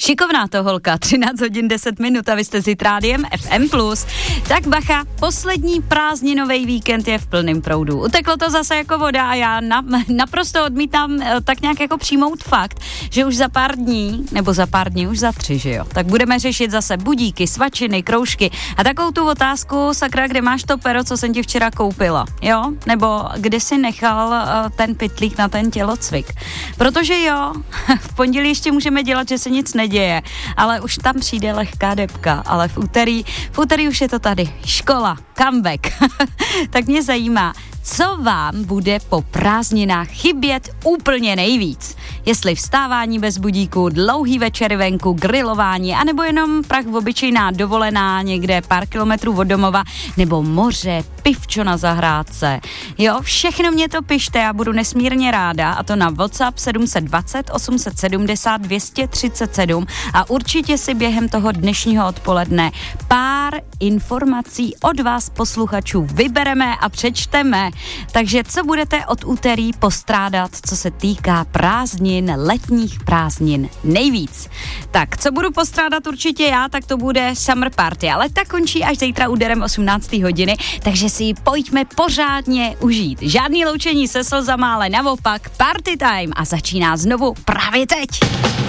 Šikovná to holka, 13 hodin 10 minut a vy jste s Hit Rádiem FM+. Tak bacha, poslední prázdninový víkend je v plném proudu. Uteklo to zase jako voda a já naprosto odmítám tak nějak jako přijmout fakt, že už za pár dní, už za 3, že jo, tak budeme řešit zase budíky, svačiny, kroužky a takovou tu otázku, sakra, kde máš to pero, co jsem ti včera koupila, jo? Nebo kde jsi nechal ten pytlík na ten tělocvik. Protože jo, v pondělí ještě můžeme dělat, že se nic neděje, ale už tam přijde lehká debka, ale v úterý už je to tady. Škola, comeback. Tak mě zajímá, co vám bude po prázdninách chybět úplně nejvíc? Jestli vstávání bez budíku, dlouhý večery venku, grilování, anebo jenom prach obyčejná dovolená někde pár kilometrů od domova, nebo moře, pivčo na zahrádce. Jo, všechno mě to pište, já budu nesmírně ráda, a to na WhatsApp 720 870 237 a určitě si během toho dnešního odpoledne pár informací od vás posluchačů vybereme a přečteme. Takže co budete od úterý postrádat, co se týká prázdnin, letních prázdnin nejvíc? Tak, co budu postrádat určitě já, tak to bude Summer Party, ale ta končí až zítra úderem 18. hodiny, takže si ji pojďme pořádně užít. Žádný loučení se slzama, ale naopak party time a začíná znovu právě teď.